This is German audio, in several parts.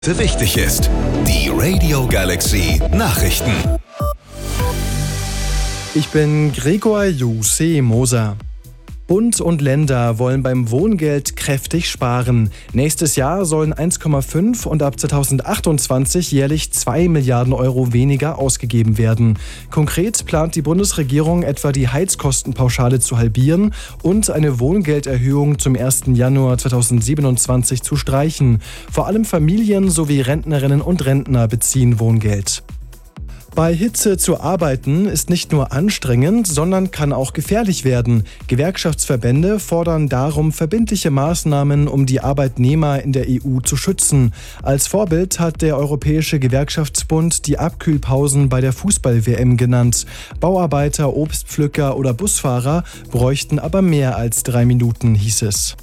Wichtig ist. Die Radio Galaxy Nachrichten. Ich bin Gregor Juse Moser. Bund und Länder wollen beim Wohngeld kräftig sparen. Nächstes Jahr sollen 1,5 und ab 2028 jährlich 2 Milliarden Euro weniger ausgegeben werden. Konkret plant die Bundesregierung etwa die Heizkostenpauschale zu halbieren und eine Wohngelderhöhung zum 1. Januar 2027 zu streichen. Vor allem Familien sowie Rentnerinnen und Rentner beziehen Wohngeld. Bei Hitze zu arbeiten ist nicht nur anstrengend, sondern kann auch gefährlich werden. Gewerkschaftsverbände fordern darum verbindliche Maßnahmen, um die Arbeitnehmer in der EU zu schützen. Als Vorbild hat der Europäische Gewerkschaftsbund die Abkühlpausen bei der Fußball-WM genannt. Bauarbeiter, Obstpflücker oder Busfahrer bräuchten aber mehr als 3 Minuten, hieß es.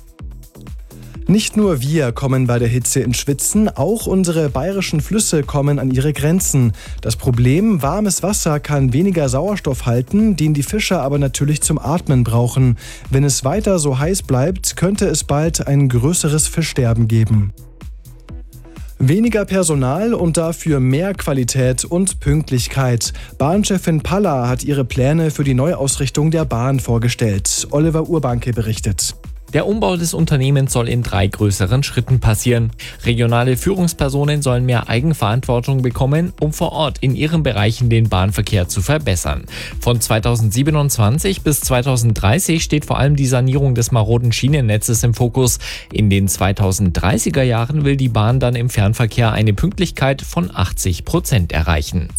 Nicht nur wir kommen bei der Hitze ins Schwitzen, auch unsere bayerischen Flüsse kommen an ihre Grenzen. Das Problem, warmes Wasser kann weniger Sauerstoff halten, den die Fischer aber natürlich zum Atmen brauchen. Wenn es weiter so heiß bleibt, könnte es bald ein größeres Fischsterben geben. Weniger Personal und dafür mehr Qualität und Pünktlichkeit. Bahnchefin Palla hat ihre Pläne für die Neuausrichtung der Bahn vorgestellt. Oliver Urbanke berichtet. Der Umbau des Unternehmens soll in 3 größeren Schritten passieren. Regionale Führungspersonen sollen mehr Eigenverantwortung bekommen, um vor Ort in ihren Bereichen den Bahnverkehr zu verbessern. Von 2027 bis 2030 steht vor allem die Sanierung des maroden Schienennetzes im Fokus. In den 2030er Jahren will die Bahn dann im Fernverkehr eine Pünktlichkeit von 80% erreichen.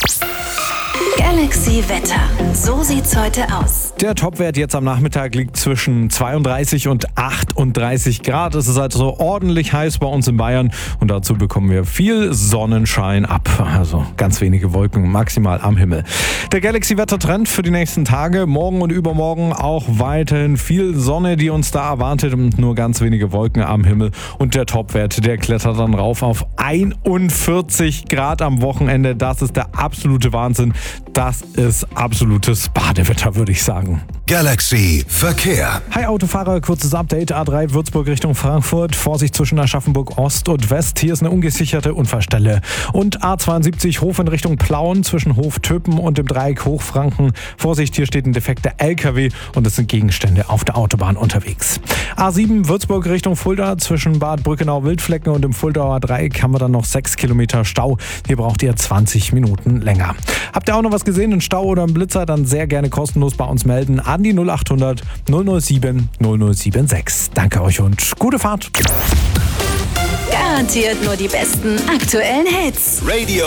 Galaxy Wetter. So sieht's heute aus. Der Topwert jetzt am Nachmittag liegt zwischen 32 und 38 Grad. Es ist also ordentlich heiß bei uns in Bayern und dazu bekommen wir viel Sonnenschein ab. Also ganz wenige Wolken maximal am Himmel. Der Galaxy-Wettertrend für die nächsten Tage, morgen und übermorgen auch weiterhin viel Sonne, die uns da erwartet und nur ganz wenige Wolken am Himmel. Und der Topwert, der klettert dann rauf auf 41 Grad am Wochenende. Das ist der absolute Wahnsinn. Das ist absolutes Badewetter, würde ich sagen. Galaxy Verkehr. Hi Autofahrer, kurzes Update. A3 Würzburg Richtung Frankfurt. Vorsicht zwischen Aschaffenburg Ost und West. Hier ist eine ungesicherte Unfallstelle. Und A72 Hof in Richtung Plauen zwischen Hof-Töpen und dem Dreieck Hochfranken. Vorsicht, hier steht ein defekter LKW und es sind Gegenstände auf der Autobahn unterwegs. A7 Würzburg Richtung Fulda zwischen Bad Brückenau-Wildflecken und dem Fuldauer Dreieck haben wir dann noch 6 Kilometer Stau. Hier braucht ihr 20 Minuten länger. Habt ihr auch noch was gesehen, einen Stau oder einen Blitzer, dann sehr gerne kostenlos bei uns melden an die 0800 007 0076. Danke euch und gute Fahrt. Garantiert nur die besten aktuellen Hits. Radio